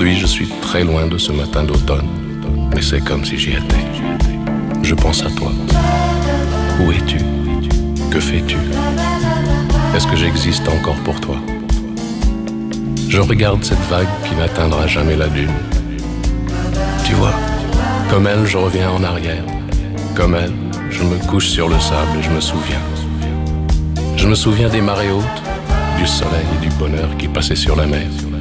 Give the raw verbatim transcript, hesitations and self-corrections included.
Aujourd'hui, je suis très loin de ce matin d'automne, mais c'est comme si j'y étais. Je pense à toi. Où es-tu? Que fais-tu? Est-ce que j'existe encore pour toi? Je regarde cette vague qui n'atteindra jamais la dune. Tu vois, comme elle, je reviens en arrière. Comme elle, je me couche sur le sable et je me souviens. Je me souviens des marées hautes, du soleil et du bonheur qui passaient sur la mer.